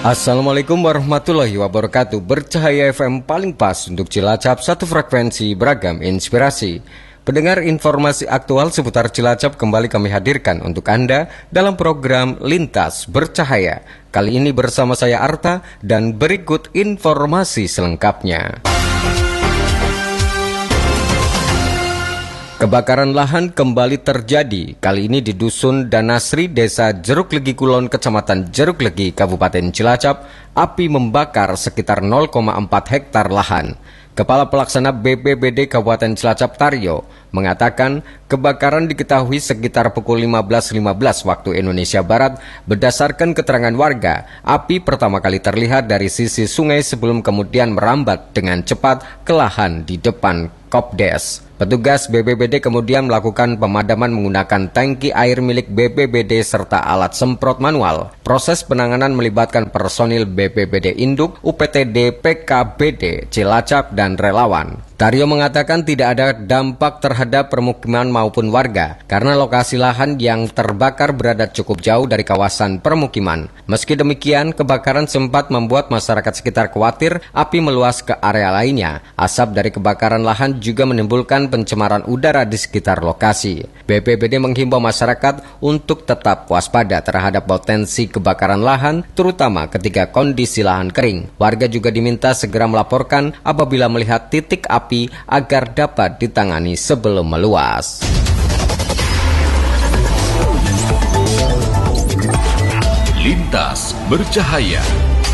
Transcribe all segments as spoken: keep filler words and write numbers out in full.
Assalamualaikum warahmatullahi wabarakatuh. Bercahaya F M paling pas untuk Cilacap, satu frekuensi beragam inspirasi. Pendengar, informasi aktual seputar Cilacap kembali kami hadirkan untuk Anda dalam program Lintas Bercahaya. Kali ini bersama saya Arta dan berikut informasi selengkapnya. Kebakaran lahan kembali terjadi, kali ini di Dusun Danasri, Desa Jeruk Legi Kulon, Kecamatan Jeruk Legi, Kabupaten Cilacap. Api membakar sekitar nol koma empat hektar lahan. Kepala Pelaksana B P B D Kabupaten Cilacap, Taryo, mengatakan kebakaran diketahui sekitar pukul lima belas lima belas waktu Indonesia Barat. Berdasarkan keterangan warga, api pertama kali terlihat dari sisi sungai sebelum kemudian merambat dengan cepat ke lahan di depan Kopdes. Petugas B P B D kemudian melakukan pemadaman menggunakan tangki air milik B P B D serta alat semprot manual. Proses penanganan melibatkan personil B P B D Induk, U P T D, P K B D, Cilacap, dan relawan. Taryo mengatakan tidak ada dampak terhadap permukiman maupun warga karena lokasi lahan yang terbakar berada cukup jauh dari kawasan permukiman. Meski demikian, kebakaran sempat membuat masyarakat sekitar khawatir api meluas ke area lainnya. Asap dari kebakaran lahan juga menimbulkan pencemaran udara di sekitar lokasi. B P B D menghimbau masyarakat untuk tetap waspada terhadap potensi kebakaran lahan, terutama ketika kondisi lahan kering. Warga juga diminta segera melaporkan apabila melihat titik api agar dapat ditangani sebelum meluas. Lintas Bercahaya.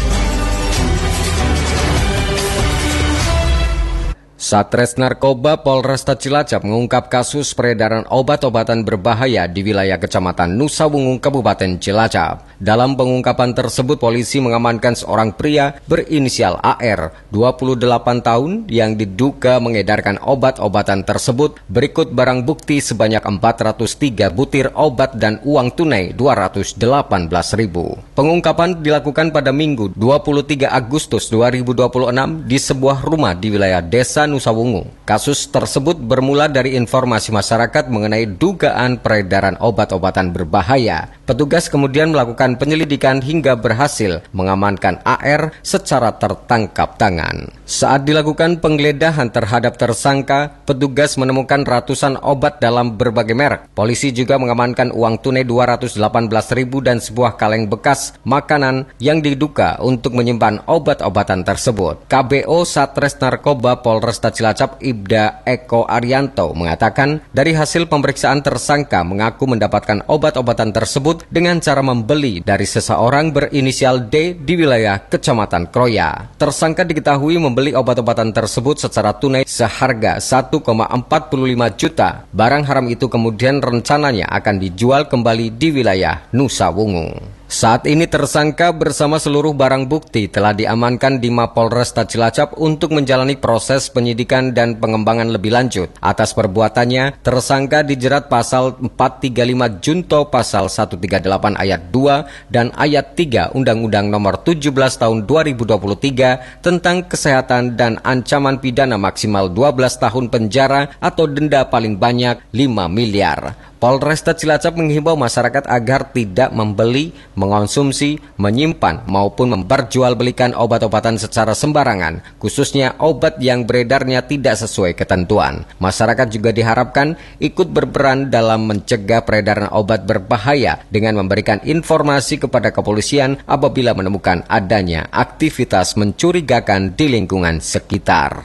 Satres Narkoba Polresta Cilacap mengungkap kasus peredaran obat-obatan berbahaya di wilayah Kecamatan Nusa Wungu, Kabupaten Cilacap. Dalam pengungkapan tersebut, polisi mengamankan seorang pria berinisial A R, dua puluh delapan tahun, yang diduga mengedarkan obat-obatan tersebut. Berikut barang bukti sebanyak empat ratus tiga butir obat dan uang tunai dua ratus delapan belas ribu. Pengungkapan dilakukan pada Minggu dua puluh tiga Agustus dua ribu dua puluh enam di sebuah rumah di wilayah Desa Nusa Wungu. Kasus tersebut bermula dari informasi masyarakat mengenai dugaan peredaran obat-obatan berbahaya. Petugas kemudian melakukan penyelidikan hingga berhasil mengamankan A R secara tertangkap tangan. Saat dilakukan penggeledahan terhadap tersangka, petugas menemukan ratusan obat dalam berbagai merek. Polisi juga mengamankan uang tunai dua ratus delapan belas ribu dan sebuah kaleng bekas makanan yang diduga untuk menyimpan obat-obatan tersebut. K B O Satres Narkoba Polresta Cilacap Ibda Eko Arianto mengatakan dari hasil pemeriksaan tersangka mengaku mendapatkan obat-obatan tersebut dengan cara membeli dari seseorang berinisial D di wilayah Kecamatan Kroya. Tersangka diketahui membeli obat-obatan tersebut secara tunai seharga satu koma empat lima juta. Barang haram itu kemudian rencananya akan dijual kembali di wilayah Nusa Wungu. Saat ini tersangka bersama seluruh barang bukti telah diamankan di Mapolresta Cilacap untuk menjalani proses penyidikan dan pengembangan lebih lanjut. Atas perbuatannya, tersangka dijerat pasal empat tiga lima Junto pasal seratus tiga puluh delapan ayat dua dan ayat tiga Undang-Undang Nomor tujuh belas Tahun dua ribu dua puluh tiga tentang kesehatan dan ancaman pidana maksimal dua belas tahun penjara atau denda paling banyak lima miliar. Polresta Cilacap menghimbau masyarakat agar tidak membeli, mengonsumsi, menyimpan maupun memperjualbelikan obat-obatan secara sembarangan, khususnya obat yang beredarnya tidak sesuai ketentuan. Masyarakat juga diharapkan ikut berperan dalam mencegah peredaran obat berbahaya dengan memberikan informasi kepada kepolisian apabila menemukan adanya aktivitas mencurigakan di lingkungan sekitar.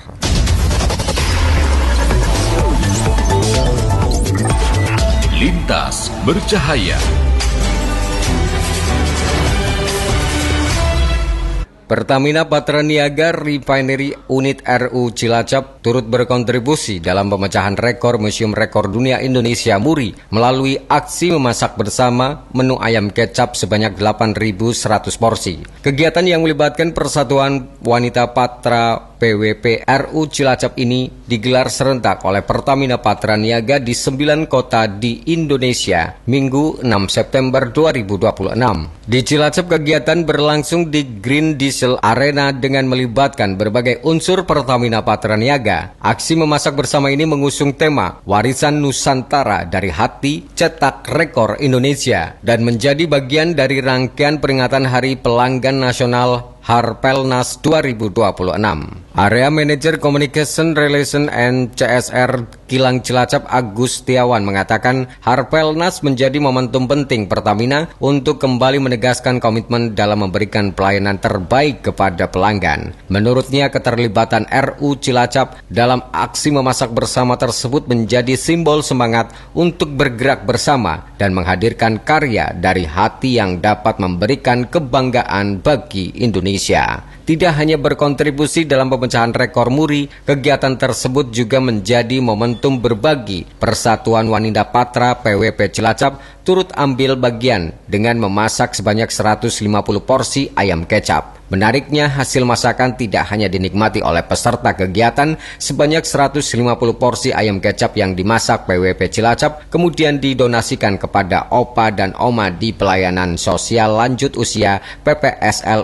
Lintas Bercahaya. Pertamina Patraniaga Refinery Unit R U Cilacap turut berkontribusi dalam pemecahan rekor Museum Rekor Dunia Indonesia Muri melalui aksi memasak bersama menu ayam kecap sebanyak delapan ribu seratus porsi. Kegiatan yang melibatkan Persatuan Wanita Patra P W P R U Cilacap ini digelar serentak oleh Pertamina Patraniaga di sembilan kota di Indonesia Minggu enam September dua ribu dua puluh enam. Di Cilacap kegiatan berlangsung di Green Dis Official Arena dengan melibatkan berbagai unsur Pertamina Patraniaga. Aksi memasak bersama ini mengusung tema Warisan Nusantara dari Hati Cetak Rekor Indonesia dan menjadi bagian dari rangkaian peringatan Hari Pelanggan Nasional Harpelnas dua ribu dua puluh enam. Area Manager Communication Relation and C S R Kilang Cilacap Agus Setiawan mengatakan Harpelnas menjadi momentum penting Pertamina untuk kembali menegaskan komitmen dalam memberikan pelayanan terbaik kepada pelanggan. Menurutnya keterlibatan R U Cilacap dalam aksi memasak bersama tersebut menjadi simbol semangat untuk bergerak bersama dan menghadirkan karya dari hati yang dapat memberikan kebanggaan bagi Indonesia. Tidak hanya berkontribusi dalam pemecahan rekor muri, kegiatan tersebut juga menjadi momentum berbagi. Persatuan Wanita Patra P W P Cilacap turut ambil bagian dengan memasak sebanyak seratus lima puluh porsi ayam kecap. Menariknya, hasil masakan tidak hanya dinikmati oleh peserta kegiatan, sebanyak seratus lima puluh porsi ayam kecap yang dimasak P W P Cilacap kemudian didonasikan kepada opa dan oma di pelayanan sosial lanjut usia P P S L